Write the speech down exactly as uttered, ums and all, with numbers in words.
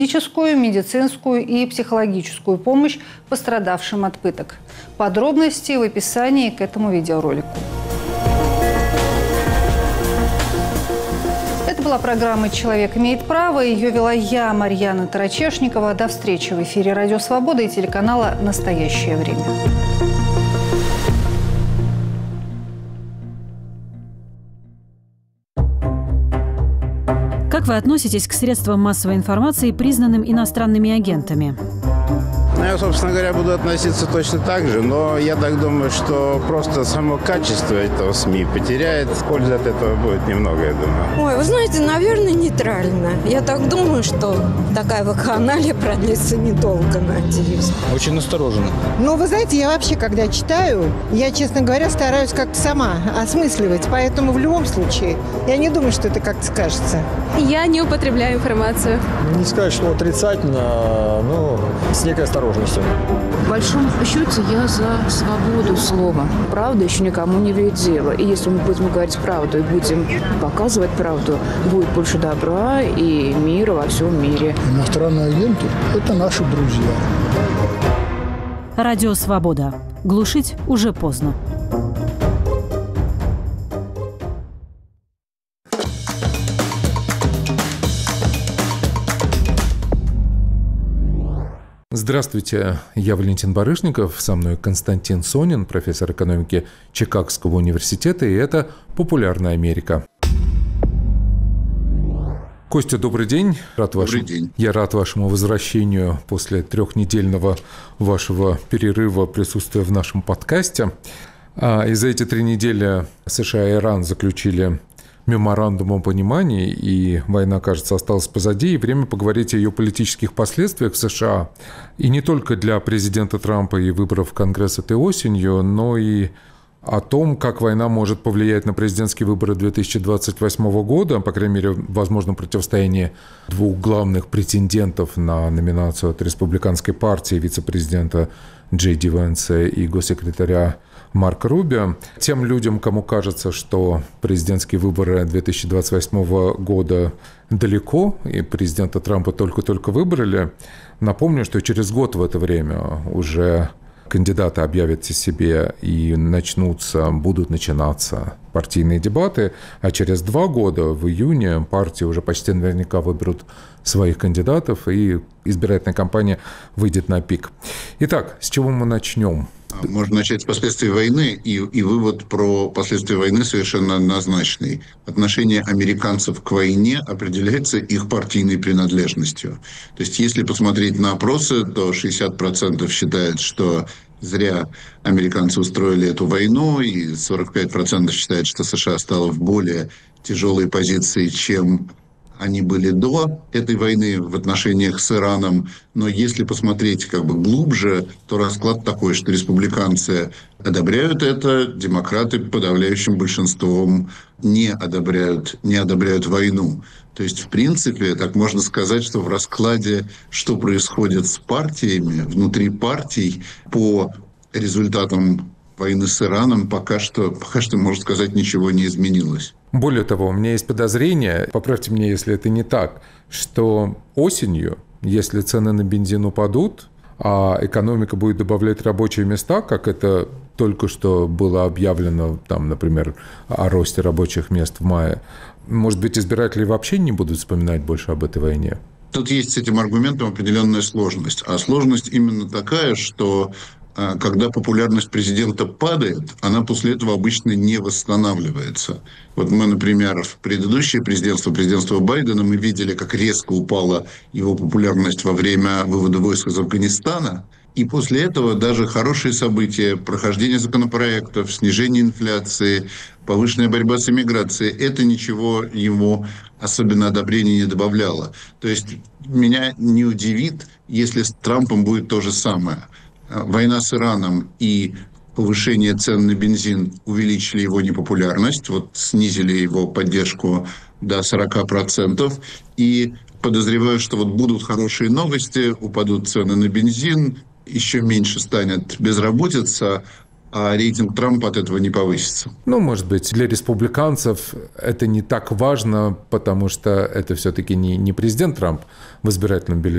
Физическую, медицинскую и психологическую помощь пострадавшим от пыток. Подробности в описании к этому видеоролику. Это была программа «Человек имеет право». Ее вела я, Марьяна Тарачешникова. До встречи в эфире «Радио Свобода» и телеканала «Настоящее время». Как вы относитесь к средствам массовой информации, признанным иностранными агентами? Я, собственно говоря, буду относиться точно так же, но я так думаю, что просто само качество этого СМИ потеряет. Пользы от этого будет немного, я думаю. Ой, вы знаете, наверное, нейтрально. Я так думаю, что такая вакханалия продлится недолго, надеюсь. Очень настороженно. Ну, вы знаете, я вообще, когда читаю, я, честно говоря, стараюсь как-то сама осмысливать. Поэтому в любом случае, я не думаю, что это как-то скажется. Я не употребляю информацию. Не сказать, что отрицательно, но с некой осторожностью. В большом счете я за свободу слова. Правда еще никому не имеет дела. И если мы будем говорить правду и будем показывать правду, будет больше добра и мира во всем мире. Иностранные агенты – это наши друзья. Радио «Свобода». Глушить уже поздно. Здравствуйте, я Валентин Барышников, со мной Константин Сонин, профессор экономики Чикагского университета, и это «Популярная Америка». Костя, добрый день. Рад добрый вашему... день. Я рад вашему возвращению после трехнедельного вашего перерыва присутствия в нашем подкасте. И за эти три недели США и Иран заключили меморандум о понимании, и война, кажется, осталась позади, и время поговорить о ее политических последствиях в США. И не только для президента Трампа и выборов в Конгресс этой осенью, но и о том, как война может повлиять на президентские выборы две тысячи двадцать восьмого года, по крайней мере, возможно, противостояние двух главных претендентов на номинацию от республиканской партии, вице-президента Джей Ди Венса и госсекретаря Марко Рубио. Тем людям, кому кажется, что президентские выборы две тысячи двадцать восьмого года далеко, и президента Трампа только-только выбрали, напомню, что через год в это время уже кандидаты объявят о себе и начнутся, будут начинаться партийные дебаты, а через два года, в июне, партии уже почти наверняка выберут своих кандидатов, и избирательная кампания выйдет на пик. Итак, с чего мы начнем? Можно начать с последствий войны, и, и вывод про последствия войны совершенно однозначный. Отношение американцев к войне определяется их партийной принадлежностью. То есть, если посмотреть на опросы, то шестьдесят процентов считают, что зря американцы устроили эту войну, и сорок пять процентов считают, что США стало в более тяжелой позиции, чем они были до этой войны в отношениях с Ираном. Но если посмотреть как бы глубже, то расклад такой, что республиканцы одобряют это, демократы подавляющим большинством не одобряют, не одобряют войну. То есть, в принципе, так можно сказать, что в раскладе, что происходит с партиями, внутри партий, по результатам войны с Ираном, пока что, пока что, можно сказать, ничего не изменилось. Более того, у меня есть подозрение, поправьте меня, если это не так, что осенью, если цены на бензин упадут, а экономика будет добавлять рабочие места, как это только что было объявлено, там, например, о росте рабочих мест в мае, может быть, избиратели вообще не будут вспоминать больше об этой войне? Тут есть с этим аргументом определенная сложность. А сложность именно такая, что когда популярность президента падает, она после этого обычно не восстанавливается. Вот мы, например, в предыдущее президентство, президентство Байдена, мы видели, как резко упала его популярность во время вывода войск из Афганистана. И после этого даже хорошие события, прохождение законопроектов, снижение инфляции, повышенная борьба с иммиграцией, это ничего ему особенно одобрения не добавляло. То есть меня не удивит, если с Трампом будет то же самое. Война с Ираном и повышение цен на бензин увеличили его непопулярность, вот снизили его поддержку до сорок процентов. И подозреваю, что вот будут хорошие новости, упадут цены на бензин, еще меньше станет безработица, а рейтинг Трампа от этого не повысится. Ну, может быть, для республиканцев это не так важно, потому что это все-таки не, не президент Трамп в избирательном бюллетене